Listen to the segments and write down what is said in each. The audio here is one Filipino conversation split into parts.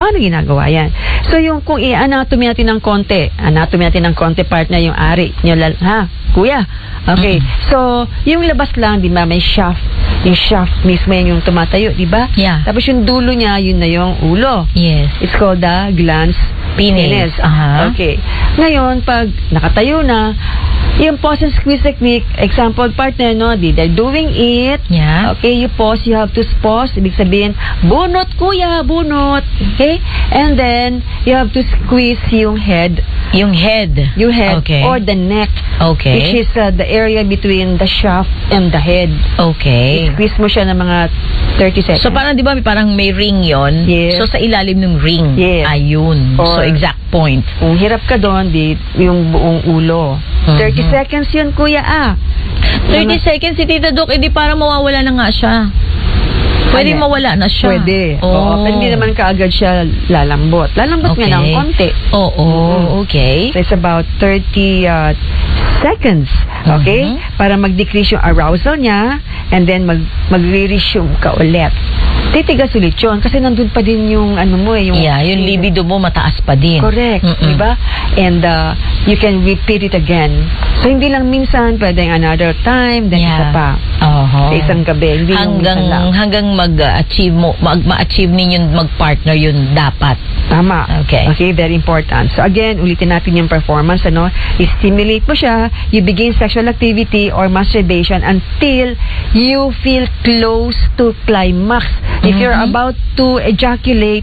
Paano ginagawa yan? So, yung kung i-anatomy natin ng konti, partner, yung ari nyo, ha? Kuya. Okay. So, yung labas lang, di ba, may shaft. Yung shaft mismo yan yung tumatayo, di ba? Yeah. Tapos yung dulo niya, yun na yung ulo. Yes. It's called the glans penis. Okay. Ngayon, pag nakatayo na, yung pause and squeeze technique, example, partner, no, they're doing it. Yeah. Okay, you pause, you have to pause. Ibig sabihin, bunot, kuya, bunot. Okay? And then, you have to squeeze yung head. Yung head. Yung head. Okay. Or the neck. Okay. Which is the area between the shaft and the head. Okay. Squeeze mo siya ng mga 30 seconds. So, parang, di ba, parang may ring yon. Yes. So, sa ilalim ng ring. Yes. Ayun. Or, so, exact point. Kung hirap ka doon, yung buong ulo. 30 seconds yun, kuya, 30 seconds si Tita Doc, edi para mawawala na nga siya. Pwede mawala na siya. Pwede. Oo. Pero hindi naman kaagad siya lalambot. Lalambot nga ng konti. Okay. So, it's about 30 seconds. Okay? Para mag-decrease yung arousal niya and then mag-re-resume ka ulit. Titigas ulit yun kasi nandun pa din yung yung libido mo mataas pa din. Correct. Diba? And you can repeat it again. So, hindi lang minsan, pwedeng another time, then isa pa. Sa isang gabi. Hindi hanggang mag-achieve ninyo mag-partner yun dapat. Tama. Okay, very important. So, again, ulitin natin yung performance, I-stimulate mo siya, you begin sexual activity or masturbation until you feel close to climax. If you're about to ejaculate,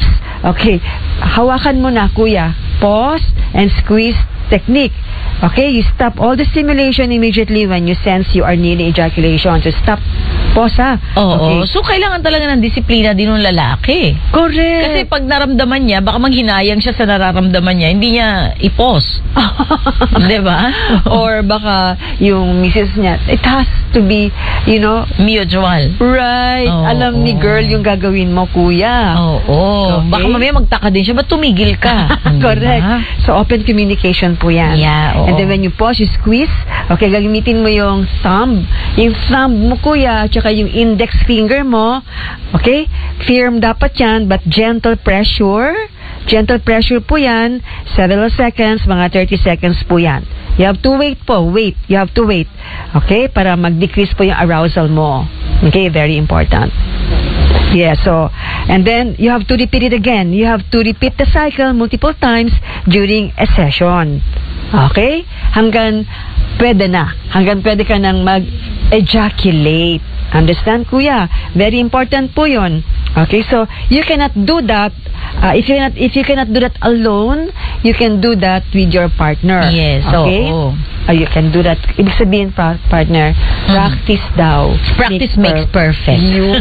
hawakan mo na, kuya. Pause and squeeze technique. Okay, you stop all the stimulation immediately when you sense you are near ejaculation. So, stop. Pause, ha? Okay. So, kailangan talaga ng disiplina din ng lalaki. Correct. Kasi pag naramdaman niya, baka manghinayang siya sa nararamdaman niya, hindi niya i-pause. Diba? Or baka yung misis niya, it has to be, mutual. Right. Alam ni girl yung gagawin mo, kuya. Okay. Baka mamaya magtaka din siya, ba't tumigil ka? Correct. So, open communication po yan. Yeah, And then when you pause, you squeeze. Okay, gagamitin mo yung thumb. Yung thumb mo, kuya, tsaka yung index finger mo. Okay? Firm dapat yan, but gentle pressure. Gentle pressure po yan. Several seconds, mga 30 seconds po yan. You have to wait po. You have to wait. Okay? Para mag-decrease po yung arousal mo. Okay? Very important. Yeah, so, and then you have to repeat it again. You have to repeat the cycle multiple times during a session. Okay? Hanggang pwede ka nang mag-ejaculate. Understand, kuya? Very important po yun. Okay, so you cannot do that. If you cannot do that alone, you can do that with your partner. Yes. Okay? You can do that. Ibig sabihin, partner, practice daw. Practice makes perfect.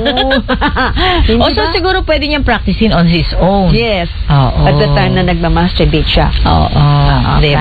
Also, siguro pwede niyang practicein on his own. Yes. At the time na nagmamasturbate siya. Diba?